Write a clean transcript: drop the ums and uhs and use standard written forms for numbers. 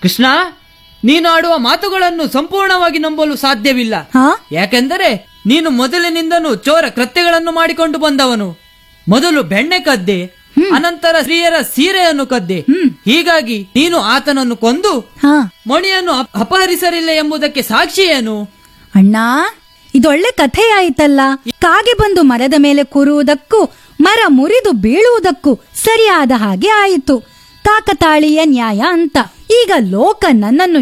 ಕೃಷ್ಣ, ನೀನು ಆಡುವ ಮಾತುಗಳನ್ನು ಸಂಪೂರ್ಣವಾಗಿ ನಂಬಲು ಸಾಧ್ಯವಿಲ್ಲ. ಹಾ ಯಾಕೆಂದರೆ ನೀನು ಮೊದಲಿನಿಂದನೂ ಚೋರ ಕೃತ್ಯಗಳನ್ನು ಮಾಡಿಕೊಂಡು ಬಂದವನು. ಮೊದಲು ಬೆಣ್ಣೆ ಕದ್ದೆ, ಅನಂತರ ಸ್ತ್ರೀಯರ ಸೀರೆಯನ್ನು ಕದ್ದೆ. ಹೀಗಾಗಿ ನೀನು ಆತನನ್ನು ಕೊಂದು ಹಾ ಮಣಿಯನ್ನು ಅಪಹರಿಸಲಿಲ್ಲ ಎಂಬುದಕ್ಕೆ ಸಾಕ್ಷಿ ಏನು? ಅಣ್ಣ, ಇದೊಳ್ಳೆ ಕಥೆಯಾಯಿತಲ್ಲ. ಕಾಗೆ ಬಂದು ಮರದ ಮೇಲೆ ಕೂರುವುದಕ್ಕೂ ಮರ ಮುರಿದು ಬೀಳುವುದಕ್ಕೂ ಸರಿಯಾದ ಹಾಗೆ ಆಯಿತು. ಕಾಕತಾಳೀಯ ನ್ಯಾಯ ಅಂತ. ಈಗ ಲೋಕ ನನ್ನನ್ನು